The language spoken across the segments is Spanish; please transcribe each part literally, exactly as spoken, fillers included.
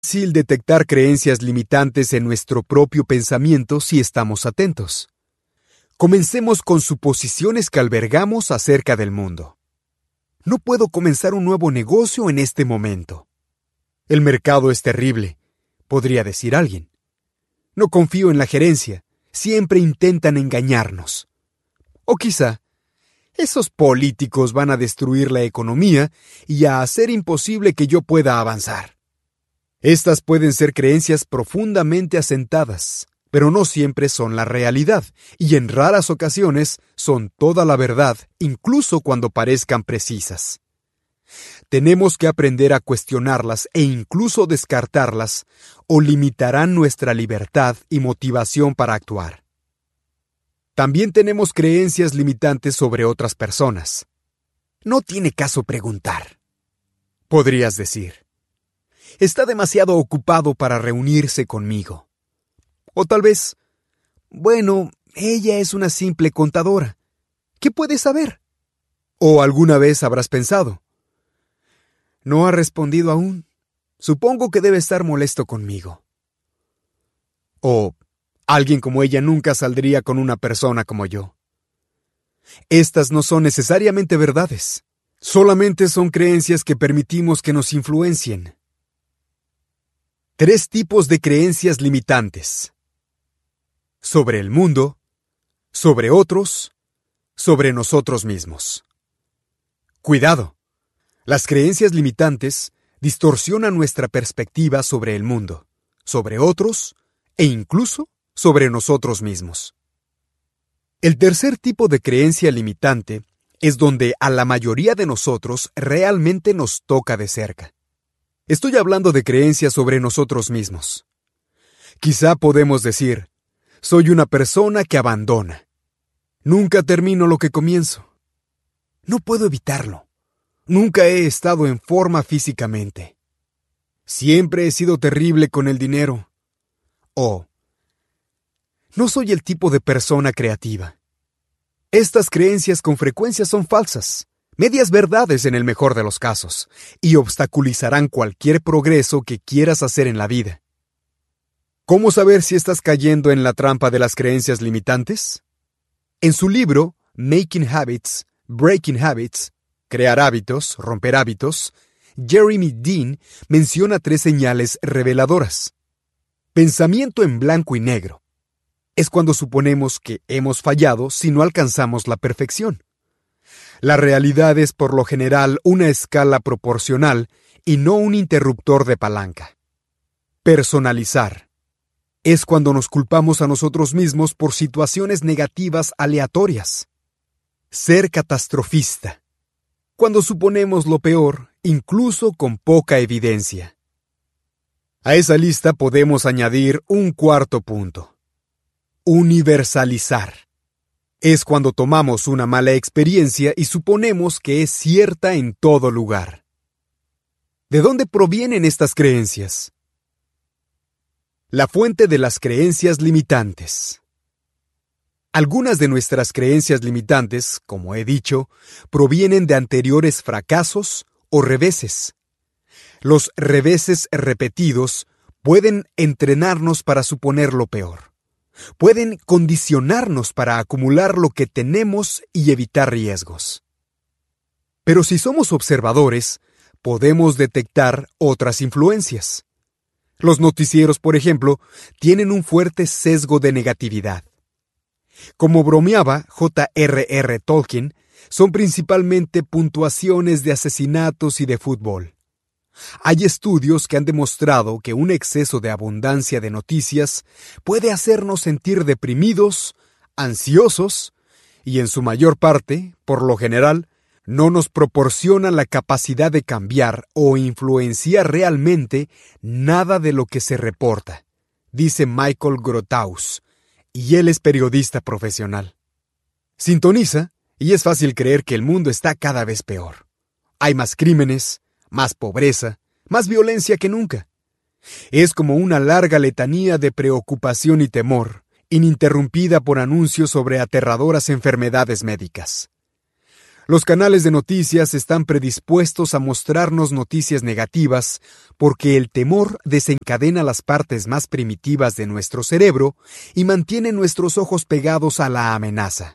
Fácil detectar creencias limitantes en nuestro propio pensamiento si estamos atentos. Comencemos con suposiciones que albergamos acerca del mundo. No puedo comenzar un nuevo negocio en este momento. El mercado es terrible, podría decir alguien. No confío en la gerencia, siempre intentan engañarnos. O quizá, esos políticos van a destruir la economía y a hacer imposible que yo pueda avanzar. Estas pueden ser creencias profundamente asentadas, pero no siempre son la realidad, y en raras ocasiones son toda la verdad, incluso cuando parezcan precisas. Tenemos que aprender a cuestionarlas e incluso descartarlas, o limitarán nuestra libertad y motivación para actuar. También tenemos creencias limitantes sobre otras personas. No tiene caso preguntar. Podrías decir. Está demasiado ocupado para reunirse conmigo. O tal vez, bueno, ella es una simple contadora. ¿Qué puede saber? O alguna vez habrás pensado, no ha respondido aún. Supongo que debe estar molesto conmigo. O alguien como ella nunca saldría con una persona como yo. Estas no son necesariamente verdades. Solamente son creencias que permitimos que nos influencien. Tres tipos de creencias limitantes. Sobre el mundo, sobre otros, sobre nosotros mismos. Cuidado. Las creencias limitantes distorsionan nuestra perspectiva sobre el mundo, sobre otros e incluso sobre nosotros mismos. El tercer tipo de creencia limitante es donde a la mayoría de nosotros realmente nos toca de cerca. Estoy hablando de creencias sobre nosotros mismos. Quizá podemos decir, soy una persona que abandona. Nunca termino lo que comienzo. No puedo evitarlo. Nunca he estado en forma físicamente. Siempre he sido terrible con el dinero. O, no soy el tipo de persona creativa. Estas creencias con frecuencia son falsas. Medias verdades en el mejor de los casos, y obstaculizarán cualquier progreso que quieras hacer en la vida. ¿Cómo saber si estás cayendo en la trampa de las creencias limitantes? En su libro, Making Habits, Breaking Habits, Crear hábitos, romper hábitos, Jeremy Dean menciona tres señales reveladoras. Pensamiento en blanco y negro. Es cuando suponemos que hemos fallado si no alcanzamos la perfección. La realidad es por lo general una escala proporcional y no un interruptor de palanca. Personalizar. Es cuando nos culpamos a nosotros mismos por situaciones negativas aleatorias. Ser catastrofista. Cuando suponemos lo peor, incluso con poca evidencia. A esa lista podemos añadir un cuarto punto. Universalizar. Es cuando tomamos una mala experiencia y suponemos que es cierta en todo lugar. ¿De dónde provienen estas creencias? La fuente de las creencias limitantes. Algunas de nuestras creencias limitantes, como he dicho, provienen de anteriores fracasos o reveses. Los reveses repetidos pueden entrenarnos para suponer lo peor. Pueden condicionarnos para acumular lo que tenemos y evitar riesgos. Pero si somos observadores, podemos detectar otras influencias. Los noticieros, por ejemplo, tienen un fuerte sesgo de negatividad. Como bromeaba J R R Tolkien, son principalmente puntuaciones de asesinatos y de fútbol. Hay estudios que han demostrado que un exceso de abundancia de noticias puede hacernos sentir deprimidos, ansiosos y, en su mayor parte, por lo general, no nos proporcionan la capacidad de cambiar o influenciar realmente nada de lo que se reporta, dice Michael Grotaus, y él es periodista profesional. Sintoniza y es fácil creer que el mundo está cada vez peor. Hay más crímenes, más pobreza, más violencia que nunca. Es como una larga letanía de preocupación y temor, ininterrumpida por anuncios sobre aterradoras enfermedades médicas. Los canales de noticias están predispuestos a mostrarnos noticias negativas porque el temor desencadena las partes más primitivas de nuestro cerebro y mantiene nuestros ojos pegados a la amenaza.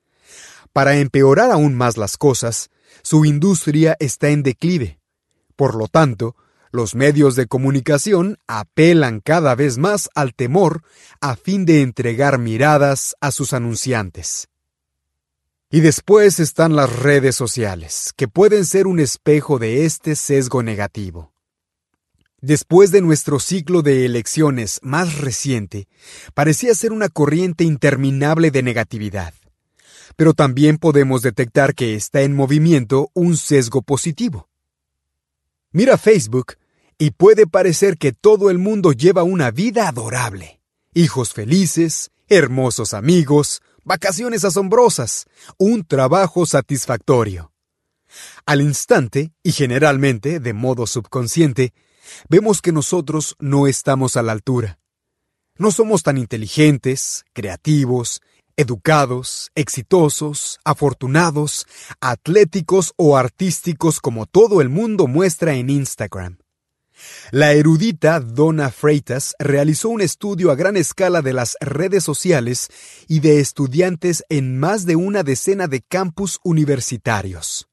Para empeorar aún más las cosas, su industria está en declive. Por lo tanto, los medios de comunicación apelan cada vez más al temor a fin de entregar miradas a sus anunciantes. Y después están las redes sociales, que pueden ser un espejo de este sesgo negativo. Después de nuestro ciclo de elecciones más reciente, parecía ser una corriente interminable de negatividad. Pero también podemos detectar que está en movimiento un sesgo positivo. Mira Facebook y puede parecer que todo el mundo lleva una vida adorable. Hijos felices, hermosos amigos, vacaciones asombrosas, un trabajo satisfactorio. Al instante, y generalmente de modo subconsciente, vemos que nosotros no estamos a la altura. No somos tan inteligentes, creativos, educados, exitosos, afortunados, atléticos o artísticos como todo el mundo muestra en Instagram. La erudita Donna Freitas realizó un estudio a gran escala de las redes sociales y de estudiantes en más de una decena de campus universitarios.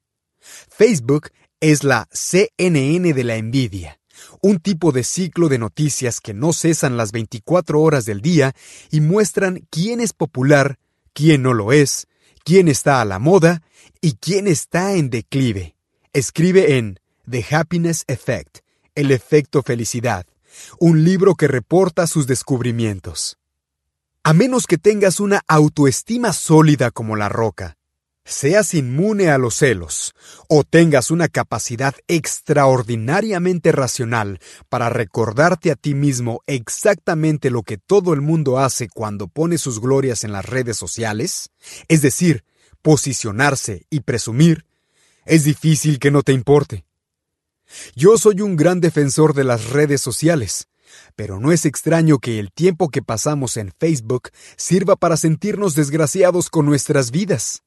Facebook es la C N N de la envidia, un tipo de ciclo de noticias que no cesan las veinticuatro horas del día y muestran quién es popular, quién no lo es, quién está a la moda y quién está en declive. Escribe en The Happiness Effect, el efecto felicidad, un libro que reporta sus descubrimientos. A menos que tengas una autoestima sólida como la roca, seas inmune a los celos o tengas una capacidad extraordinariamente racional para recordarte a ti mismo exactamente lo que todo el mundo hace cuando pone sus glorias en las redes sociales, es decir, posicionarse y presumir, es difícil que no te importe. Yo soy un gran defensor de las redes sociales, pero no es extraño que el tiempo que pasamos en Facebook sirva para sentirnos desgraciados con nuestras vidas.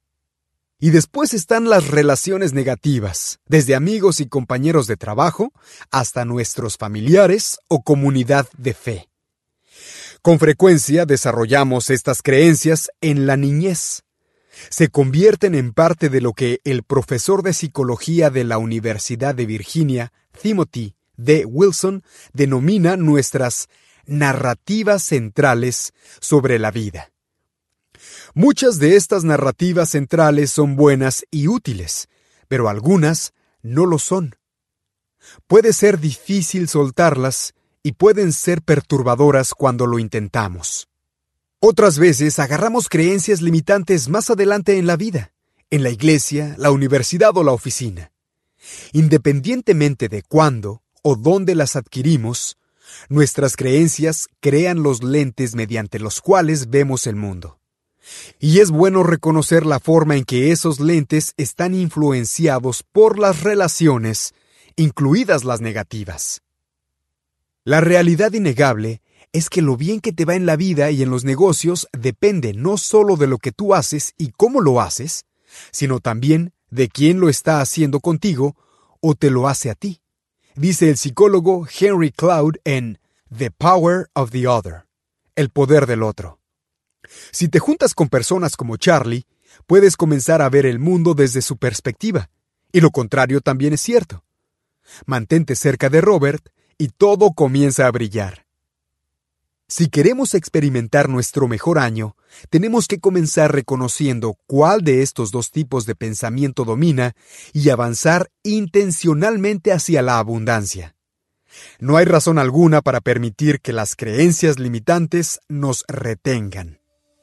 Y después están las relaciones negativas, desde amigos y compañeros de trabajo hasta nuestros familiares o comunidad de fe. Con frecuencia desarrollamos estas creencias en la niñez. Se convierten en parte de lo que el profesor de psicología de la Universidad de Virginia, Timothy D. Wilson, denomina nuestras narrativas centrales sobre la vida. Muchas de estas narrativas centrales son buenas y útiles, pero algunas no lo son. Puede ser difícil soltarlas y pueden ser perturbadoras cuando lo intentamos. Otras veces agarramos creencias limitantes más adelante en la vida, en la iglesia, la universidad o la oficina. Independientemente de cuándo o dónde las adquirimos, nuestras creencias crean los lentes mediante los cuales vemos el mundo. Y es bueno reconocer la forma en que esos lentes están influenciados por las relaciones, incluidas las negativas. La realidad innegable es que lo bien que te va en la vida y en los negocios depende no solo de lo que tú haces y cómo lo haces, sino también de quién lo está haciendo contigo o te lo hace a ti, dice el psicólogo Henry Cloud en The Power of the Other, el poder del otro. Si te juntas con personas como Charlie, puedes comenzar a ver el mundo desde su perspectiva, y lo contrario también es cierto. Mantente cerca de Robert y todo comienza a brillar. Si queremos experimentar nuestro mejor año, tenemos que comenzar reconociendo cuál de estos dos tipos de pensamiento domina y avanzar intencionalmente hacia la abundancia. No hay razón alguna para permitir que las creencias limitantes nos retengan.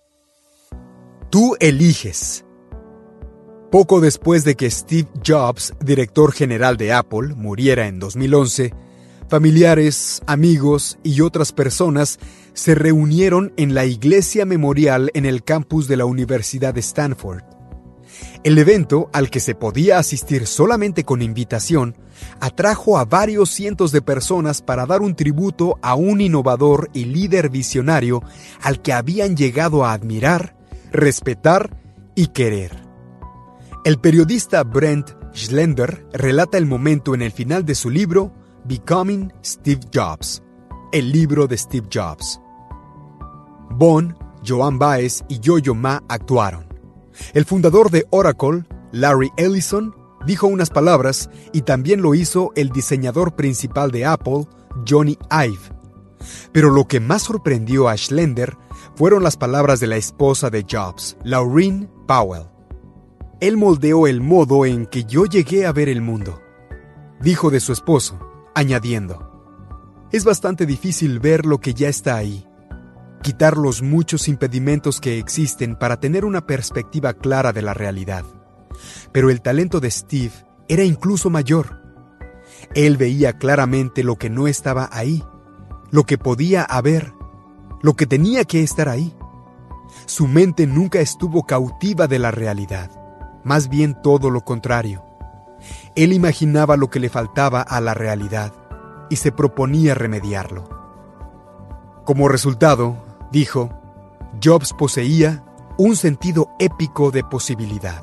Tú eliges. Poco después de que Steve Jobs, director general de Apple, muriera en dos mil once, familiares, amigos y otras personas se reunieron en la iglesia memorial en el campus de la Universidad de Stanford. El evento, al que se podía asistir solamente con invitación, atrajo a varios cientos de personas para dar un tributo a un innovador y líder visionario al que habían llegado a admirar, respetar y querer. El periodista Brent Schlender relata el momento en el final de su libro Becoming Steve Jobs, el libro de Steve Jobs. Bond, Joan Baez y Yo-Yo Ma actuaron. El fundador de Oracle, Larry Ellison, dijo unas palabras y también lo hizo el diseñador principal de Apple, Johnny Ive. Pero lo que más sorprendió a Schlender fueron las palabras de la esposa de Jobs, Laureen Powell. Él moldeó el modo en que yo llegué a ver el mundo, dijo de su esposo, añadiendo: es bastante difícil ver lo que ya está ahí, quitar los muchos impedimentos que existen para tener una perspectiva clara de la realidad. Pero el talento de Steve era incluso mayor. Él veía claramente lo que no estaba ahí, lo que podía haber, lo que tenía que estar ahí. Su mente nunca estuvo cautiva de la realidad, más bien todo lo contrario. Él imaginaba lo que le faltaba a la realidad y se proponía remediarlo. Como resultado, dijo, Jobs poseía un sentido épico de posibilidad.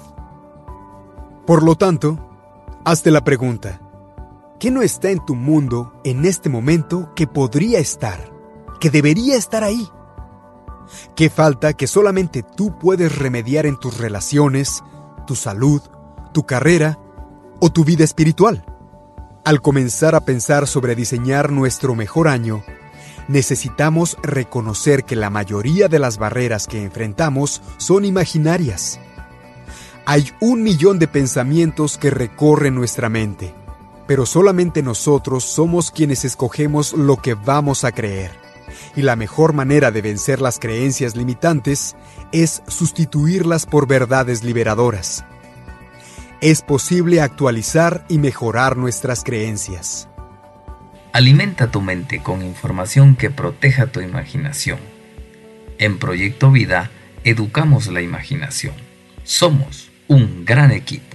Por lo tanto, hazte la pregunta: ¿qué no está en tu mundo en este momento que podría estar, que debería estar ahí? ¿Qué falta que solamente tú puedes remediar en tus relaciones, tu salud, tu carrera o tu vida espiritual? Al comenzar a pensar sobre diseñar nuestro mejor año, necesitamos reconocer que la mayoría de las barreras que enfrentamos son imaginarias. Hay un millón de pensamientos que recorren nuestra mente, pero solamente nosotros somos quienes escogemos lo que vamos a creer. Y la mejor manera de vencer las creencias limitantes es sustituirlas por verdades liberadoras. Es posible actualizar y mejorar nuestras creencias. Alimenta tu mente con información que proteja tu imaginación. En Proyecto Vida, educamos la imaginación. Somos un gran equipo.